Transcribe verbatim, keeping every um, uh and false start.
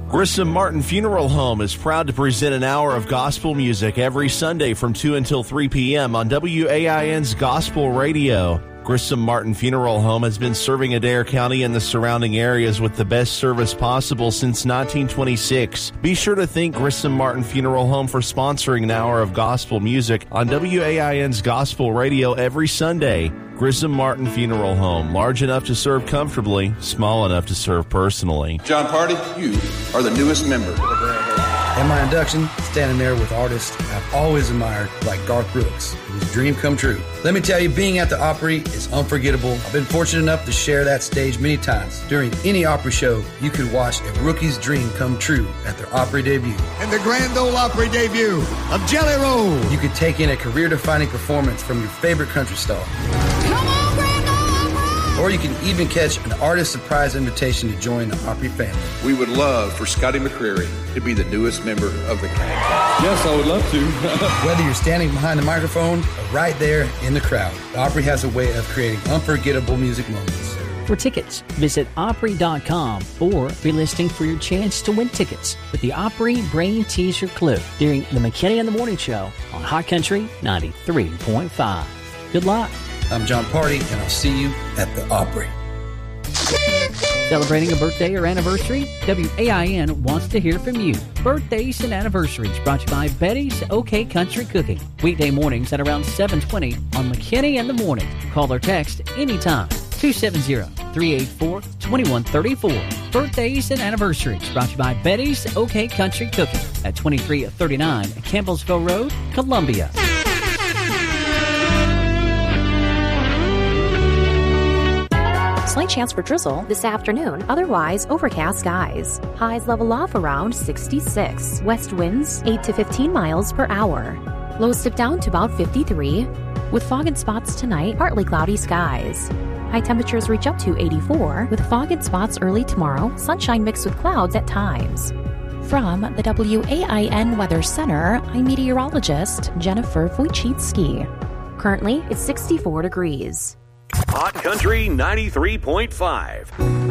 Grissom Martin Funeral Home is proud to present an hour of gospel music every Sunday from two until three p.m. on W A I N's Gospel Radio. Grissom Martin Funeral Home has been serving Adair County and the surrounding areas with the best service possible since nineteen twenty-six. Be sure to thank Grissom Martin Funeral Home for sponsoring an hour of gospel music on W A I N's Gospel Radio every Sunday. Grissom Martin Funeral Home, large enough to serve comfortably, small enough to serve personally. John Party, you are the newest member. At my induction, standing there with artists I've always admired, like Garth Brooks, whose dream come true. Let me tell you, being at the Opry is unforgettable. I've been fortunate enough to share that stage many times. During any Opry show, you could watch a rookie's dream come true at their Opry debut. And the Grand Ole Opry debut of Jelly Roll. You could take in a career-defining performance from your favorite country star. Come on, Grand Ole Opry! Or you can even catch an artist surprise invitation to join the Opry family. We would love for Scotty McCreery to be the newest member of the cast. Yes, I would love to. Whether you're standing behind the microphone or right there in the crowd, the Opry has a way of creating unforgettable music moments. For tickets, visit Opry dot com or be listening for your chance to win tickets with the Opry Brain Teaser Clue during the McKinney in the Morning Show on Hot Country ninety-three point five. Good luck. I'm John Party, and I'll see you at the Opry. Celebrating a birthday or anniversary? W A I N wants to hear from you. Birthdays and anniversaries brought to you by Betty's OK Country Cooking. Weekday mornings at around seven twenty on McKinney in the Morning. Call or text anytime. two seven zero, three eight four, two one three four. Birthdays and anniversaries brought to you by Betty's OK Country Cooking at twenty-three thirty-nine Campbellsville Road, Columbia. Slight chance for drizzle this afternoon, otherwise overcast skies. Highs level off around sixty-six. West winds eight to fifteen miles per hour. Lows dip down to about fifty-three. With fog and spots tonight, partly cloudy skies. High temperatures reach up to eighty-four, with fog and spots early tomorrow, sunshine mixed with clouds at times. From the W A I N Weather Center, I'm meteorologist Jennifer Wojcicki. Currently, it's sixty-four degrees. Hot Country ninety-three point five.